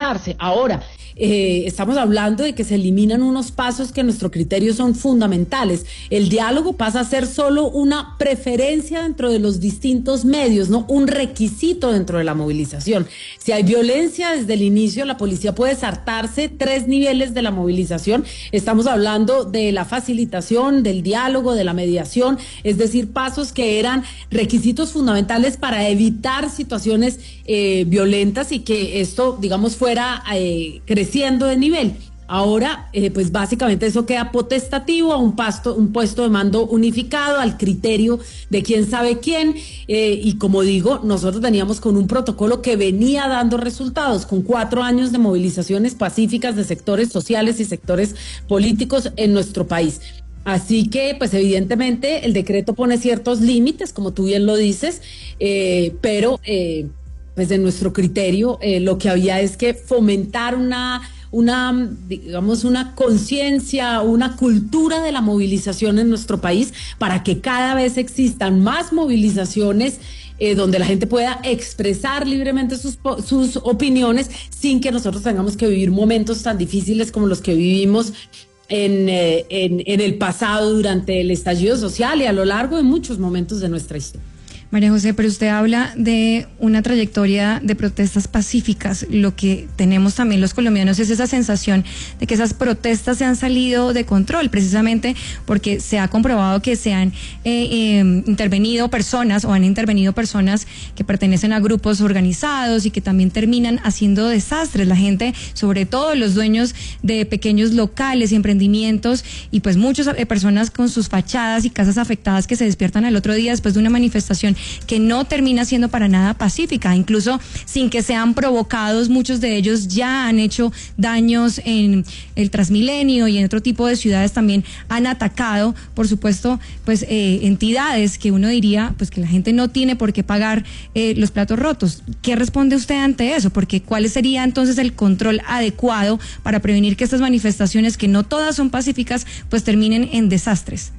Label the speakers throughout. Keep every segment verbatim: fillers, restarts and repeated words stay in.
Speaker 1: manifestarse. Ahora, eh, estamos hablando de que se eliminan unos pasos que a nuestro criterio son fundamentales. El diálogo pasa a ser solo una preferencia dentro de los distintos medios, no un requisito dentro de la movilización. Si hay violencia desde el inicio, la policía puede saltarse tres niveles de la movilización. Estamos hablando de la facilitación, del diálogo, de la mediación, es decir, pasos que eran requisitos fundamentales para evitar situaciones eh, violentas y que esto, digamos, fuera eh, creciendo de nivel. Ahora, eh, pues básicamente eso queda potestativo a un, pasto, un puesto de mando unificado, al criterio de quién sabe quién, eh, y como digo, nosotros veníamos con un protocolo que venía dando resultados, con cuatro años de movilizaciones pacíficas de sectores sociales y sectores políticos en nuestro país. Así que, pues evidentemente, el decreto pone ciertos límites, como tú bien lo dices, eh, pero eh, pues de nuestro criterio eh, lo que había es que fomentar una... una, digamos, una conciencia, una cultura de la movilización en nuestro país para que cada vez existan más movilizaciones eh, donde la gente pueda expresar libremente sus, sus opiniones sin que nosotros tengamos que vivir momentos tan difíciles como los que vivimos en, eh, en, en el pasado durante el estallido social y a lo largo de muchos momentos de nuestra historia.
Speaker 2: María José, pero usted habla de una trayectoria de protestas pacíficas. Lo que tenemos también los colombianos es esa sensación de que esas protestas se han salido de control, precisamente porque se ha comprobado que se han eh, eh, intervenido personas o han intervenido personas que pertenecen a grupos organizados y que también terminan haciendo desastres. La gente, sobre todo los dueños de pequeños locales y emprendimientos, y pues muchas eh, personas con sus fachadas y casas afectadas que se despiertan al otro día después de una manifestación que no termina siendo para nada pacífica, incluso sin que sean provocados. Muchos de ellos ya han hecho daños en el Transmilenio y en otro tipo de ciudades, también han atacado, por supuesto, pues eh, entidades que uno diría pues que la gente no tiene por qué pagar eh, los platos rotos. ¿Qué responde usted ante eso? Porque ¿cuál sería entonces el control adecuado para prevenir que estas manifestaciones, que no todas son pacíficas, pues terminen en desastres?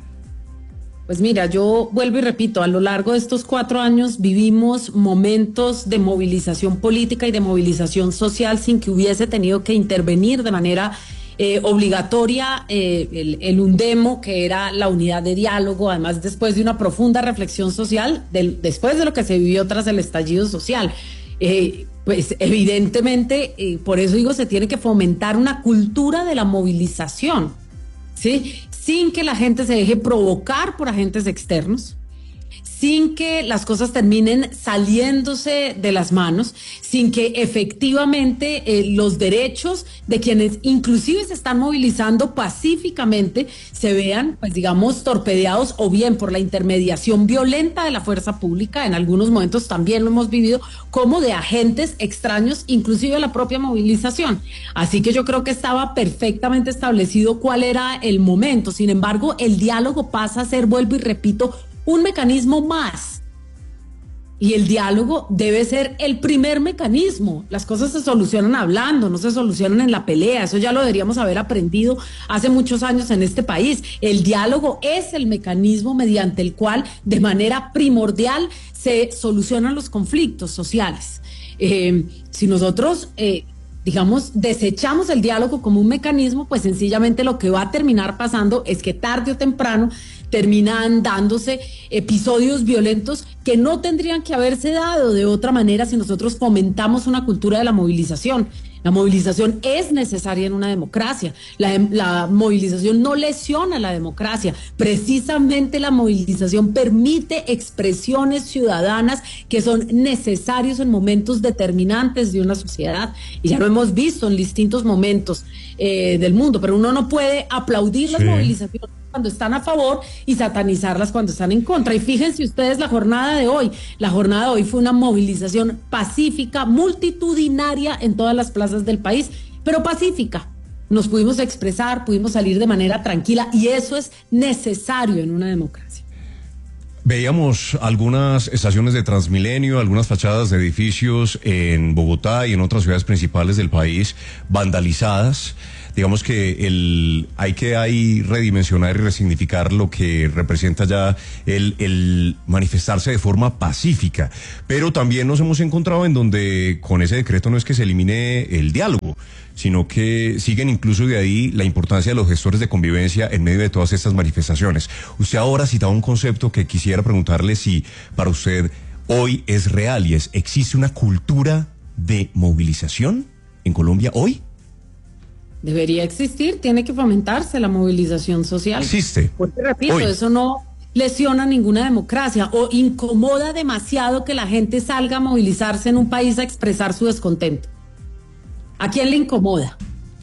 Speaker 1: Pues mira, yo vuelvo y repito, a lo largo de estos cuatro años vivimos momentos de movilización política y de movilización social sin que hubiese tenido que intervenir de manera eh, obligatoria eh, el, el UNDEMO, que era la unidad de diálogo, además después de una profunda reflexión social, del, después de lo que se vivió tras el estallido social. Eh, pues evidentemente, eh, por eso digo, se tiene que fomentar una cultura de la movilización, ¿sí? Sin que la gente se deje provocar por agentes externos, sin que las cosas terminen saliéndose de las manos, sin que efectivamente eh, los derechos de quienes inclusive se están movilizando pacíficamente se vean, pues digamos, torpedeados o bien por la intermediación violenta de la fuerza pública. En algunos momentos también lo hemos vivido, como de agentes extraños, inclusive a la propia movilización. Así que yo creo que estaba perfectamente establecido cuál era el momento. Sin embargo, el diálogo pasa a ser, vuelvo y repito, un mecanismo más, y el diálogo debe ser el primer mecanismo. Las cosas se solucionan hablando, no se solucionan en la pelea. Eso ya lo deberíamos haber aprendido hace muchos años en este país. El diálogo es el mecanismo mediante el cual de manera primordial se solucionan los conflictos sociales. Eh, si nosotros eh, digamos, desechamos el diálogo como un mecanismo, pues sencillamente lo que va a terminar pasando es que tarde o temprano terminan dándose episodios violentos que no tendrían que haberse dado de otra manera si nosotros fomentamos una cultura de la movilización. La movilización es necesaria en una democracia. La, la movilización no lesiona la democracia. Precisamente la movilización permite expresiones ciudadanas que son necesarios en momentos determinantes de una sociedad. Y ya lo hemos visto en distintos momentos eh, del mundo, pero uno no puede aplaudir las sí. movilizaciones cuando están a favor y satanizarlas cuando están en contra. Y fíjense ustedes la jornada de hoy. La jornada de hoy fue una movilización pacífica, multitudinaria en todas las plazas del país, pero pacífica. Nos pudimos expresar, pudimos salir de manera tranquila, y eso es necesario en una democracia.
Speaker 3: Veíamos algunas estaciones de Transmilenio, algunas fachadas de edificios en Bogotá y en otras ciudades principales del país vandalizadas. digamos que el hay que ahí redimensionar y resignificar lo que representa ya el, el manifestarse de forma pacífica. Pero también nos hemos encontrado en donde con ese decreto no es que se elimine el diálogo, sino que siguen incluso de ahí la importancia de los gestores de convivencia en medio de todas estas manifestaciones. Usted ahora citaba un concepto que quisiera preguntarle si para usted hoy es real y es, ¿existe una cultura de movilización en Colombia hoy?
Speaker 1: Debería existir, tiene que fomentarse la movilización social.
Speaker 3: Existe.
Speaker 1: Porque repito,
Speaker 3: hoy.
Speaker 1: Eso no lesiona ninguna democracia o incomoda demasiado que la gente salga a movilizarse en un país a expresar su descontento. ¿A quién le incomoda?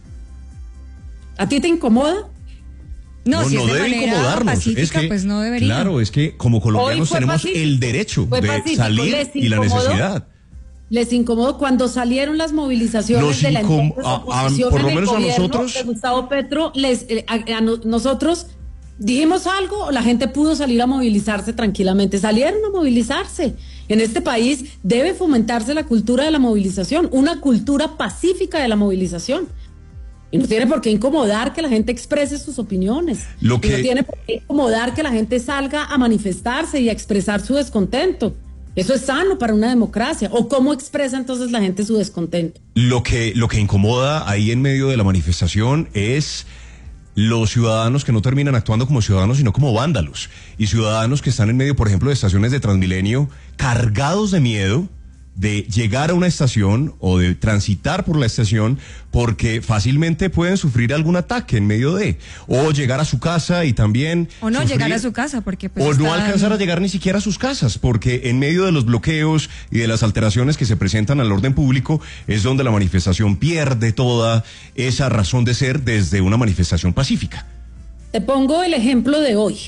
Speaker 1: ¿A ti te incomoda?
Speaker 2: No,
Speaker 3: No,
Speaker 2: si
Speaker 3: no
Speaker 2: es de
Speaker 3: debe
Speaker 2: manera
Speaker 3: incomodarnos.
Speaker 2: pacífica,
Speaker 3: Es que,
Speaker 2: pues no debería.
Speaker 3: claro, es que como colombianos tenemos
Speaker 1: pacífico.
Speaker 3: el derecho
Speaker 1: Fue
Speaker 3: de
Speaker 1: pacífico.
Speaker 3: salir
Speaker 1: ¿Les
Speaker 3: y la
Speaker 1: incomodó?
Speaker 3: necesidad.
Speaker 1: Les incomodó cuando salieron las movilizaciones
Speaker 3: Nos
Speaker 1: de la
Speaker 3: incom-
Speaker 1: entonces
Speaker 3: a- a-
Speaker 1: oposición
Speaker 3: por lo
Speaker 1: en el
Speaker 3: menos a
Speaker 1: gobierno
Speaker 3: nosotros.
Speaker 1: de Gustavo Petro, les, eh, a, a no- nosotros dijimos algo o la gente pudo salir a movilizarse tranquilamente. Salieron a movilizarse. En este país debe fomentarse la cultura de la movilización, una cultura pacífica de la movilización. Y no tiene por qué incomodar que la gente exprese sus opiniones.
Speaker 3: Lo que-
Speaker 1: Y no tiene por qué incomodar que la gente salga a manifestarse y a expresar su descontento. Eso es sano para una democracia. ¿O cómo expresa entonces la gente su descontento?
Speaker 3: Lo que, lo que incomoda ahí en medio de la manifestación es los ciudadanos que no terminan actuando como ciudadanos, sino como vándalos. Y ciudadanos que están en medio, por ejemplo, de estaciones de Transmilenio, cargados de miedo de llegar a una estación o de transitar por la estación porque fácilmente pueden sufrir algún ataque en medio de, o llegar a su casa y también
Speaker 2: O no
Speaker 3: sufrir,
Speaker 2: llegar a su casa, porque pues
Speaker 3: o no
Speaker 2: están-
Speaker 3: alcanzar a llegar ni siquiera a sus casas, porque en medio de los bloqueos y de las alteraciones que se presentan al orden público es donde la manifestación pierde toda esa razón de ser desde una manifestación pacífica.
Speaker 1: Te pongo el ejemplo de hoy.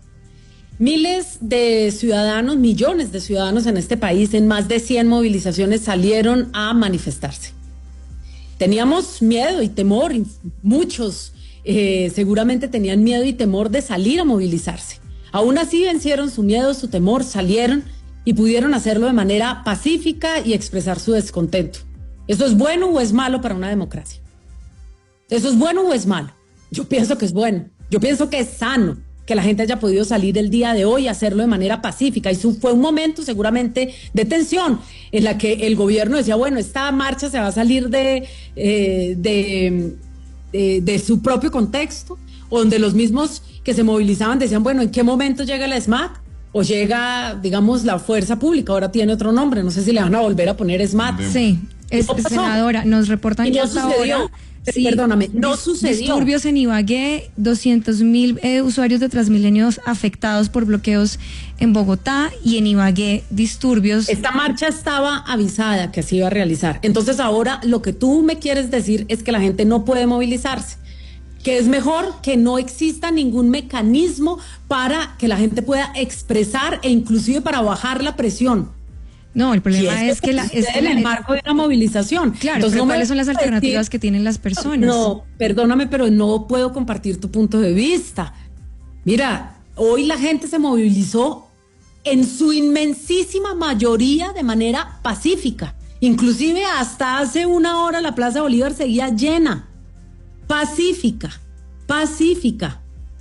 Speaker 1: Miles de ciudadanos, millones de ciudadanos en este país, en más de cien movilizaciones, salieron a manifestarse. Teníamos miedo y temor, y muchos eh, seguramente tenían miedo y temor de salir a movilizarse. Aún así vencieron su miedo, su temor, salieron y pudieron hacerlo de manera pacífica y expresar su descontento. ¿Eso es bueno o es malo para una democracia? ¿Eso es bueno o es malo? Yo pienso que es bueno. Yo pienso que es sano que la gente haya podido salir el día de hoy y hacerlo de manera pacífica. Y su, fue un momento seguramente de tensión en la que el gobierno decía, bueno, esta marcha se va a salir de, eh, de, de, de su propio contexto, donde los mismos que se movilizaban decían, bueno, ¿en qué momento llega la SMAT? O llega, digamos, la fuerza pública, ahora tiene otro nombre, no sé si le van a volver a poner SMAT.
Speaker 2: Sí, es,
Speaker 1: ¿Qué pasó?
Speaker 2: senadora, nos reportan
Speaker 1: Y
Speaker 2: que
Speaker 1: no
Speaker 2: hasta
Speaker 1: sucedió.
Speaker 2: ahora...
Speaker 1: Sí, perdóname, no
Speaker 2: dis-
Speaker 1: sucedió.
Speaker 2: Disturbios en Ibagué, doscientos mil eh, usuarios de Transmilenio afectados por bloqueos en Bogotá y en Ibagué disturbios.
Speaker 1: Esta marcha estaba avisada que se iba a realizar. Entonces ahora lo que tú me quieres decir es que la gente no puede movilizarse, que es mejor que no exista ningún mecanismo para que la gente pueda expresar e inclusive para bajar la presión.
Speaker 2: No, el problema
Speaker 1: Y
Speaker 2: es que la...
Speaker 1: sucede
Speaker 2: Es que
Speaker 1: en
Speaker 2: la
Speaker 1: el marco de una movilización.
Speaker 2: Claro,
Speaker 1: Entonces,
Speaker 2: pero
Speaker 1: no me
Speaker 2: ¿cuáles son las
Speaker 1: vas a decir-
Speaker 2: alternativas que tienen las personas?
Speaker 1: No, perdóname, pero no puedo compartir tu punto de vista. Mira, hoy la gente se movilizó en su inmensísima mayoría de manera pacífica. Inclusive hasta hace una hora la Plaza Bolívar seguía llena. Pacífica, pacífica.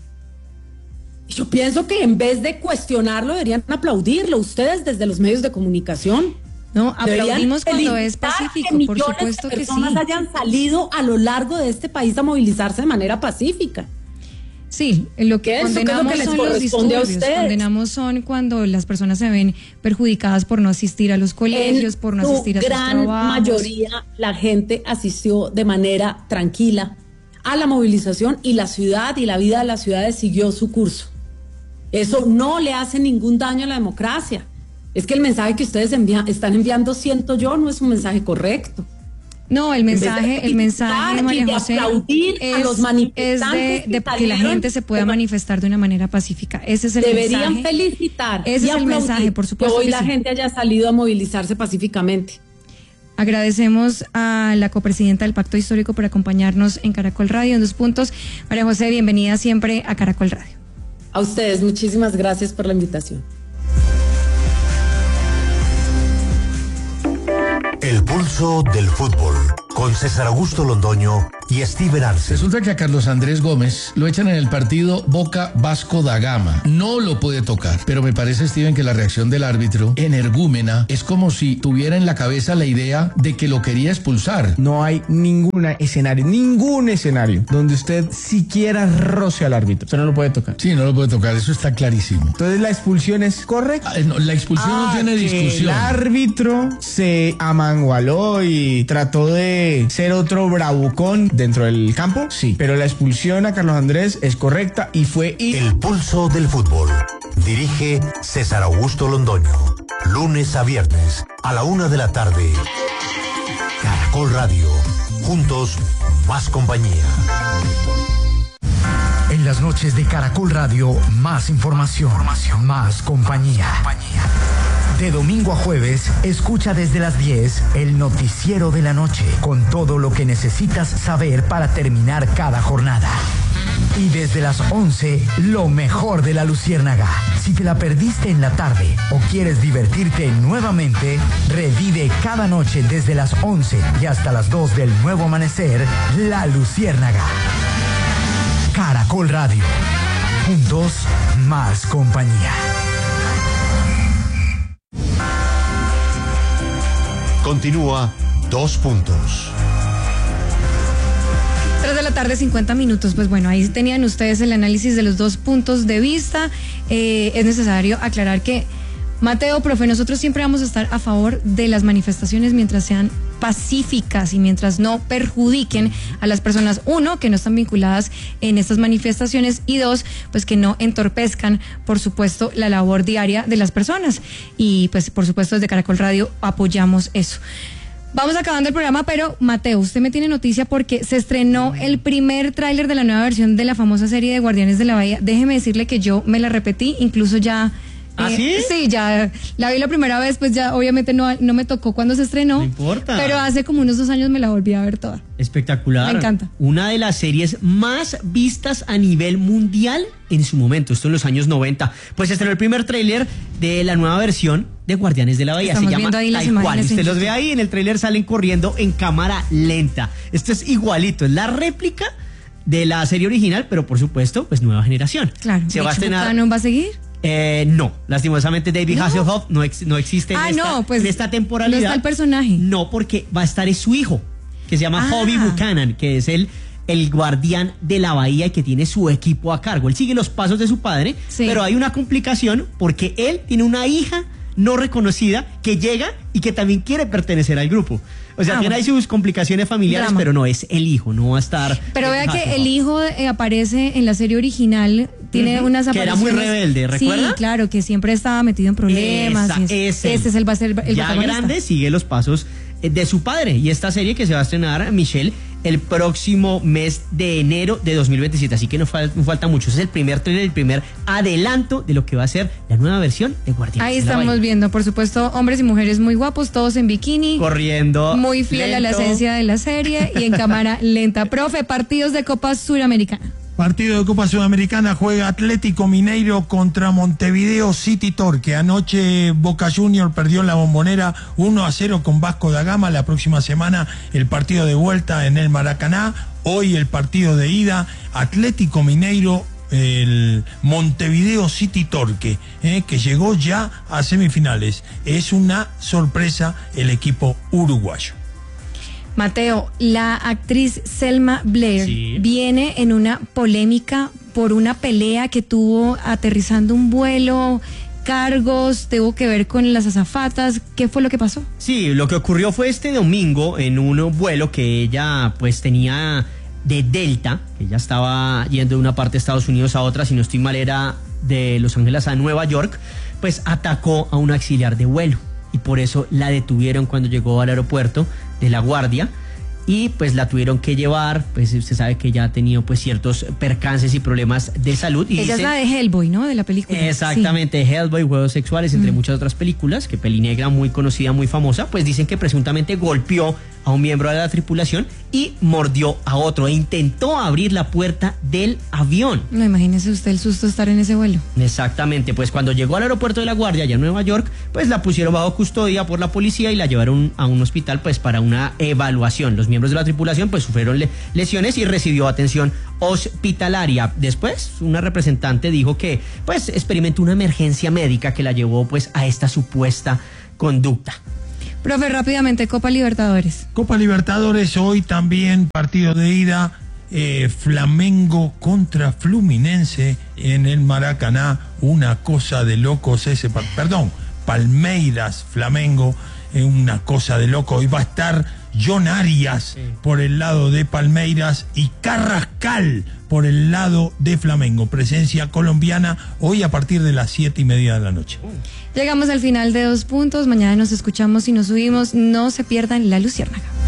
Speaker 1: Y yo pienso que en vez de cuestionarlo deberían aplaudirlo ustedes desde los medios de comunicación.
Speaker 2: No,
Speaker 1: Deberían
Speaker 2: aplaudimos cuando es
Speaker 1: felicitar
Speaker 2: pacífico,
Speaker 1: que
Speaker 2: por
Speaker 1: millones
Speaker 2: supuesto
Speaker 1: de
Speaker 2: que sí.
Speaker 1: personas hayan salido a lo largo de este país a movilizarse de manera pacífica.
Speaker 2: Sí, lo que
Speaker 1: ¿Qué es? ¿Qué es lo
Speaker 2: condenamos
Speaker 1: que les
Speaker 2: son los
Speaker 1: corresponde a
Speaker 2: disturbios,
Speaker 1: ustedes?
Speaker 2: condenamos son cuando las personas se ven perjudicadas por no asistir a los colegios,
Speaker 1: En
Speaker 2: por no
Speaker 1: su
Speaker 2: asistir a sus
Speaker 1: gran
Speaker 2: trabajos.
Speaker 1: mayoría la gente asistió de manera tranquila a la movilización y la ciudad y la vida de las ciudades siguió su curso. Eso no le hace ningún daño a la democracia. Es que el mensaje que ustedes envía, están enviando, siento yo, no es un mensaje correcto.
Speaker 2: No, el mensaje, el mensaje,
Speaker 1: felicitar
Speaker 2: María
Speaker 1: y de
Speaker 2: José,
Speaker 1: aplaudir a
Speaker 2: es,
Speaker 1: los
Speaker 2: es de,
Speaker 1: manifestantes
Speaker 2: de
Speaker 1: que
Speaker 2: que la
Speaker 1: salieron,
Speaker 2: gente se pueda manifestar de una manera pacífica. Ese es el
Speaker 1: Deberían
Speaker 2: mensaje.
Speaker 1: felicitar
Speaker 2: Ese
Speaker 1: y
Speaker 2: es el
Speaker 1: aplaudir
Speaker 2: mensaje, por supuesto
Speaker 1: que hoy
Speaker 2: que
Speaker 1: la
Speaker 2: sí.
Speaker 1: gente haya salido a movilizarse pacíficamente.
Speaker 2: Agradecemos a la copresidenta del Pacto Histórico por acompañarnos en Caracol Radio en dos puntos. María José, bienvenida siempre a Caracol Radio.
Speaker 1: A ustedes, muchísimas gracias por la invitación.
Speaker 4: El pulso del fútbol. con César Augusto Londoño y Steven Arce.
Speaker 5: Resulta que a Carlos Andrés Gómez lo echan en el partido Boca Vasco da Gama. No lo puede tocar, pero me parece, Steven, que la reacción del árbitro, energúmena, es como si tuviera en la cabeza la idea de que lo quería expulsar.
Speaker 6: No hay ningún escenario, ningún escenario donde usted siquiera roce al árbitro. Usted no lo puede tocar.
Speaker 5: Sí, no lo puede tocar, eso está clarísimo.
Speaker 6: Entonces la expulsión es correcta.
Speaker 5: Ah, no, la expulsión ah, no tiene discusión.
Speaker 6: El árbitro se amangualó y trató de ser otro bravucón dentro del campo, sí, pero la expulsión a Carlos Andrés es correcta y fue... Y...
Speaker 4: El pulso del fútbol. Dirige César Augusto Londoño. Lunes a viernes a la una de la tarde. Caracol Radio. Juntos, más compañía. En las noches de Caracol Radio, más información, información. Más compañía. compañía. De domingo a jueves, escucha desde las diez el noticiero de la noche, con todo lo que necesitas saber para terminar cada jornada. Y desde las once, lo mejor de la Luciérnaga. Si te la perdiste en la tarde o quieres divertirte nuevamente, revive cada noche desde las once y hasta las dos del nuevo amanecer, La Luciérnaga. Caracol Radio. Juntos, más compañía. Continúa Dos Puntos.
Speaker 2: tres de la tarde, cincuenta minutos. Pues bueno, ahí tenían ustedes el análisis de los dos puntos de vista. Eh, es necesario aclarar que, Mateo, profe, nosotros siempre vamos a estar a favor de las manifestaciones mientras sean pacíficas y mientras no perjudiquen a las personas, uno, que no están vinculadas en estas manifestaciones, y dos, pues que no entorpezcan, por supuesto, la labor diaria de las personas. Y pues, por supuesto, desde Caracol Radio apoyamos eso. Vamos acabando el programa, pero Mateo, usted me tiene noticia porque se estrenó el primer tráiler de la nueva versión de la famosa serie de Guardianes de la Bahía. Déjeme decirle que yo me la repetí, incluso ya...
Speaker 7: ¿Ah, sí?
Speaker 2: Eh, sí, ya la vi la primera vez, pues ya obviamente no, no me tocó cuando se estrenó.
Speaker 7: No importa.
Speaker 2: Pero hace como unos dos años me la volví a ver toda.
Speaker 7: Espectacular.
Speaker 2: Me encanta.
Speaker 7: Una de las series más vistas a nivel mundial en su momento, esto en los años noventa. Pues se estrenó el primer tráiler de la nueva versión de Guardianes de la Bahía.
Speaker 2: Estamos
Speaker 7: se llama
Speaker 2: ahí las
Speaker 7: tal cual.
Speaker 2: imágenes.
Speaker 7: Usted los ve ahí, en el tráiler salen corriendo en cámara lenta. Esto es igualito, es la réplica de la serie original, pero por supuesto, pues nueva generación.
Speaker 2: Claro.
Speaker 7: Se va a estrenar.
Speaker 2: ¿No va a seguir?
Speaker 7: Eh, no, lastimosamente David ¿No? Hasselhoff no, ex, no existe en,
Speaker 2: ah,
Speaker 7: esta,
Speaker 2: no, pues,
Speaker 7: en esta temporalidad.
Speaker 2: No está el personaje.
Speaker 7: No, porque va a estar es su hijo, que se llama ah. Hobie Buchanan, que es el, el guardián de la bahía y que tiene su equipo a cargo. Él sigue los pasos de su padre, sí. Pero hay una complicación porque él tiene una hija no reconocida que llega y que también quiere pertenecer al grupo. O sea, ah, tiene ahí sus complicaciones familiares, Drama. Pero no es el hijo, no va a estar...
Speaker 2: Pero vea que el hijo eh, aparece en la serie original, tiene uh-huh. unas apariciones...
Speaker 7: Que era muy rebelde, ¿recuerda?
Speaker 2: Sí, claro, que siempre estaba metido en problemas.
Speaker 7: Esa,
Speaker 2: y es, ese es el, va a ser el
Speaker 7: ya grande, sigue los pasos de su padre. Y esta serie que se va a estrenar, Michelle, el próximo mes de enero de dos mil veintisiete, así que no, fal- no falta mucho. Ese es el primer trailer, el primer adelanto de lo que va a ser la nueva versión de Guardianes
Speaker 2: Ahí
Speaker 7: de la
Speaker 2: estamos
Speaker 7: Bahía.
Speaker 2: viendo, por supuesto, hombres y mujeres muy guapos, todos en bikini,
Speaker 7: corriendo,
Speaker 2: muy fiel lento. A la esencia de la serie y en cámara lenta. Profe, partidos de Copa Suramericana.
Speaker 8: Partido de Copa Sudamericana, juega Atlético Mineiro contra Montevideo City Torque. Anoche Boca Junior perdió en la Bombonera uno a cero con Vasco da Gama. La próxima semana el partido de vuelta en el Maracaná. Hoy el partido de ida, Atlético Mineiro, el Montevideo City Torque, eh, que llegó ya a semifinales. Es una sorpresa el equipo uruguayo.
Speaker 2: Mateo, la actriz Selma Blair
Speaker 7: sí.
Speaker 2: viene en una polémica por una pelea que tuvo aterrizando un vuelo, cargos, tuvo que ver con las azafatas. ¿Qué fue lo que pasó?
Speaker 7: Sí, lo que ocurrió fue este domingo en un vuelo que ella pues tenía de Delta, que ella estaba yendo de una parte de Estados Unidos a otra, si no estoy mal era de Los Ángeles a Nueva York, pues atacó a un auxiliar de vuelo. Y por eso la detuvieron cuando llegó al aeropuerto de La Guardia y pues la tuvieron que llevar, pues usted sabe que ya ha tenido pues ciertos percances y problemas de salud. Y
Speaker 2: ella
Speaker 7: dice,
Speaker 2: es la de Hellboy, ¿no? De la película.
Speaker 7: Exactamente, sí. Hellboy, Juegos Sexuales, entre mm. muchas otras películas, que peli negra muy conocida, muy famosa, pues dicen que presuntamente golpeó a un miembro de la tripulación y mordió a otro e intentó abrir la puerta del avión.
Speaker 2: No, imagínese usted el susto de estar en ese vuelo.
Speaker 7: Exactamente, pues cuando llegó al aeropuerto de La Guardia, allá en Nueva York, pues la pusieron bajo custodia por la policía y la llevaron a un hospital pues para una evaluación. Los miembros de la tripulación pues sufrieron le- lesiones y recibió atención hospitalaria. Después, una representante dijo que pues experimentó una emergencia médica que la llevó pues a esta supuesta conducta.
Speaker 2: Profe, rápidamente, Copa Libertadores.
Speaker 8: Copa Libertadores, hoy también partido de ida, eh, Flamengo contra Fluminense en el Maracaná, una cosa de locos ese, par- perdón, Palmeiras, Flamengo, eh, una cosa de loco. Hoy va a estar John Arias por el lado de Palmeiras y Carrascal por el lado de Flamengo. Presencia colombiana hoy a partir de las siete y media de la noche.
Speaker 2: Llegamos al final de Dos Puntos. Mañana nos escuchamos y nos subimos. No se pierdan La Luciérnaga.